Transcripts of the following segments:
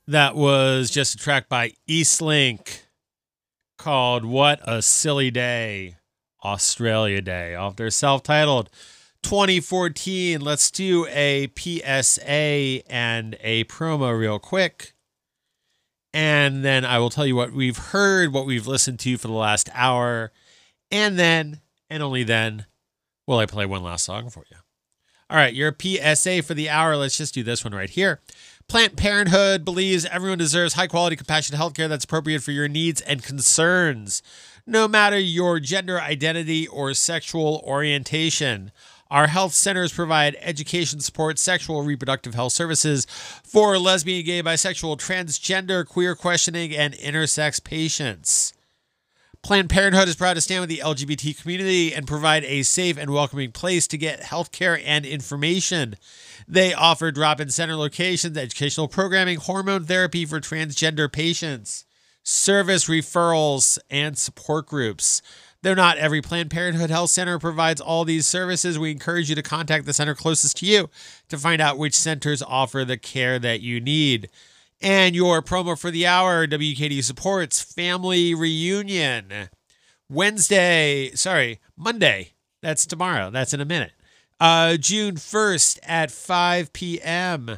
That was just a track by Eastlink called What a Silly Day, Australia Day, off their self-titled 2014. Let's do a PSA and a promo real quick. And then I will tell you what we've heard, what we've listened to for the last hour. And then, and only then, will I play one last song for you. All right, your PSA for the hour. Let's just do this one right here. Planned Parenthood believes everyone deserves high-quality, compassionate healthcare that's appropriate for your needs and concerns, no matter your gender identity or sexual orientation. Our health centers provide education support, sexual reproductive health services for lesbian, gay, bisexual, transgender, queer questioning, and intersex patients. Planned Parenthood is proud to stand with the LGBT community and provide a safe and welcoming place to get healthcare and information. They offer drop-in center locations, educational programming, hormone therapy for transgender patients, service referrals, and support groups. Though not every Planned Parenthood Health Center provides all these services, we encourage you to contact the center closest to you to find out which centers offer the care that you need. And your promo for the hour, WKDU supports Family Reunion. Monday. That's tomorrow. That's in a minute. June 1st at 5 p.m.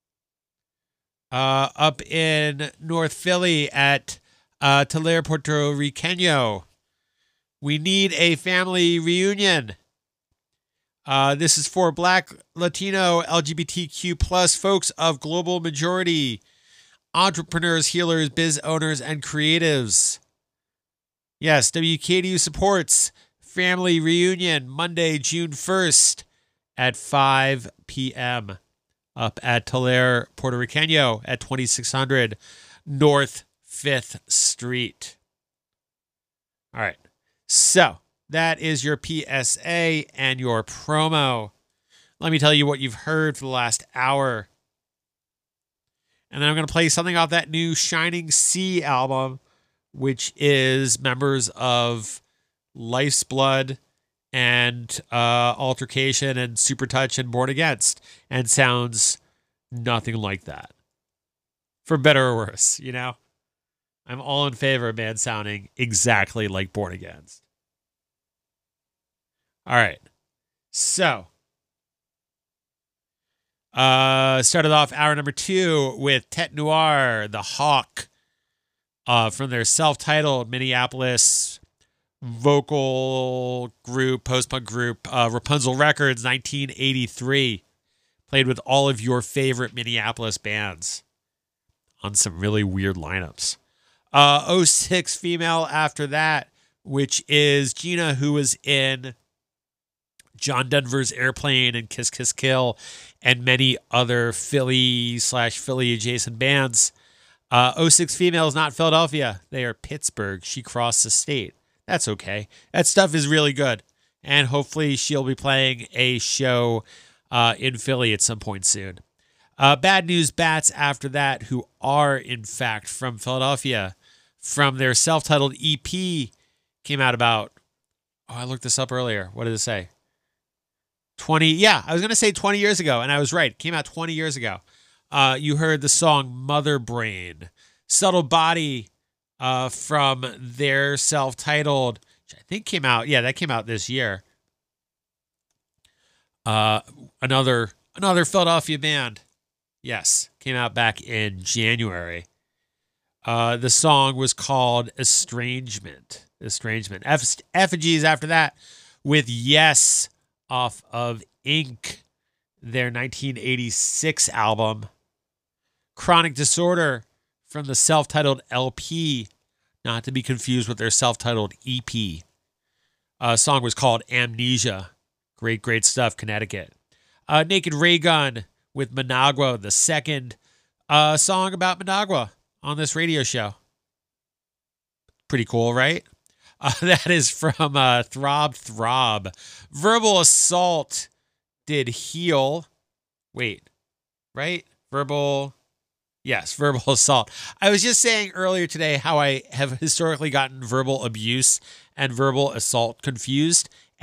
Up in North Philly at Tulare, Puerto Riqueño. We need a family reunion. This is for Black, Latino, LGBTQ plus folks of global majority, entrepreneurs, healers, biz owners, and creatives. Yes, WKDU supports Family Reunion Monday, June 1st at 5 p.m. up at Tulare, Puerto Riqueño at 2600 North 5th Street. All right. So that is your PSA and your promo. Let me tell you what you've heard for the last hour. And then I'm going to play something off that new Shining Sea album, which is members of Life's Blood and Altercation and Supertouch and Born Against, and sounds nothing like that. For better or worse, you know? I'm all in favor of bands sounding exactly like Born Against. All right. So, started off hour number 2 with Tete Noir, The Hawk, from their self-titled Minneapolis vocal group, post-punk group, Rapunzel Records, 1983. Played with all of your favorite Minneapolis bands on some really weird lineups. '06 female after that, which is Gina, who was in John Denver's Airplane and Kiss Kiss Kill and many other Philly/Philly adjacent bands. '06 female is not Philadelphia. They are Pittsburgh. She crossed the state. That's okay. That stuff is really good. And hopefully she'll be playing a show in Philly at some point soon. Bad News Bats after that, who are in fact from Philadelphia, from their self-titled EP, came out about, I looked this up earlier. What did it say? I was going to say 20 years ago, and I was right. It came out 20 years ago. You heard the song Mother Brain. Subtle Body from their self-titled, which I think came out, that came out this year. Another Philadelphia band. Yes, came out back in January. The song was called Estrangement. Effigies after that with Yes off of Ink, their 1986 album. Chronic Disorder from the self-titled LP, not to be confused with their self-titled EP. Song was called Amnesia. Great stuff, Connecticut. Naked Ray Gun with Managua, the second song about Managua on this radio show. Pretty cool, right? That is from Throb. Verbal Assault did Heal. Wait, right? Verbal Assault. I was just saying earlier today how I have historically gotten verbal abuse and verbal assault confused,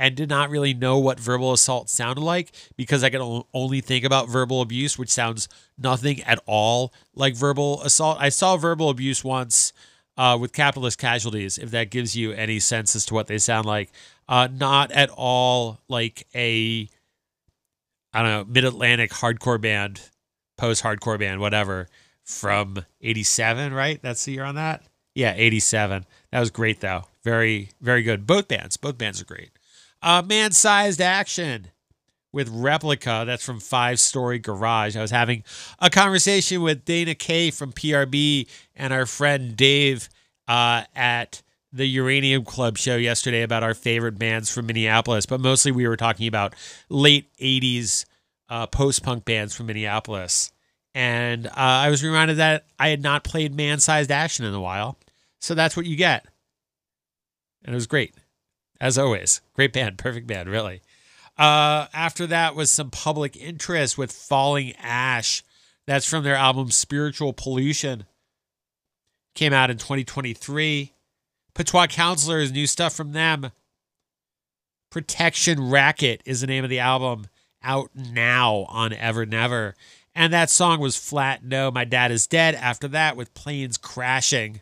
and did not really know what verbal assault sounded like because I could only think about verbal abuse, which sounds nothing at all like verbal assault. I saw verbal abuse once with Capitalist Casualties, if that gives you any sense as to what they sound like. Not at all like a, I don't know, mid-Atlantic hardcore band, post-hardcore band, whatever, from 87, right? That's the year on that? Yeah, 87. That was great, though. Very, very good. Both bands are great. Man-Sized Action with Replica. That's from 5 Story Garage. I was having a conversation with Dana Kay from PRB and our friend Dave at the Uranium Club show yesterday about our favorite bands from Minneapolis, but mostly we were talking about late 80s post-punk bands from Minneapolis. And I was reminded that I had not played Man-Sized Action in a while. So that's what you get. And it was great. As always. Great band. Perfect band, really. After that was some Public Interest with Falling Ash. That's from their album Spiritual Pollution. Came out in 2023. Patois Counselors, new stuff from them. Protection Racket is the name of the album. Out now on Ever Never. And that song was Flat No, My Dad Is Dead. After that, with Planes Crashing.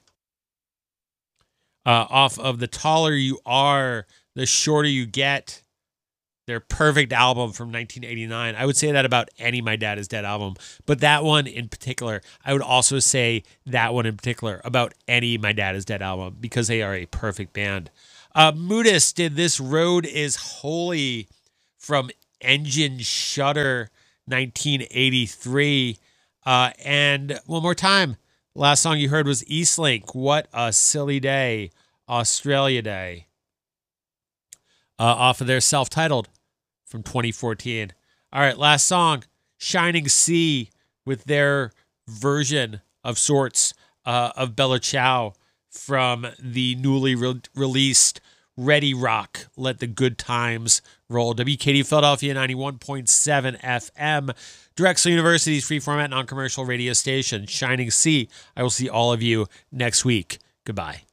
Off of The Taller You Are, The Shorter You Get. Their perfect album from 1989. I would say that about any My Dad Is Dead album. But that one in particular, I would also say that one in particular about any My Dad Is Dead album because they are a perfect band. Moodus did This Road Is Holy from Engine Shudder 1983. And one more time, last song you heard was Eastlink, What a Silly Day, Australia Day. Off of their self-titled from 2014. All right, last song, Shining Sea with their version of sorts of Bella Ciao from the newly released Ready Rock, Let the Good Times Roll. WKD Philadelphia 91.7 FM. Drexel University's free format non-commercial radio station, Shining Sea. I will see all of you next week. Goodbye.